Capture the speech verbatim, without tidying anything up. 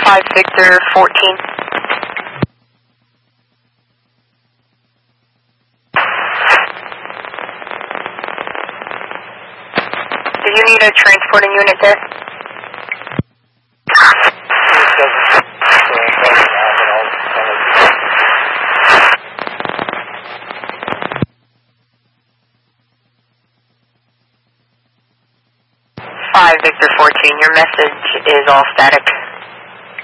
five Victor fourteen. Do you need a transporting unit there? five Victor fourteen, your message is all static.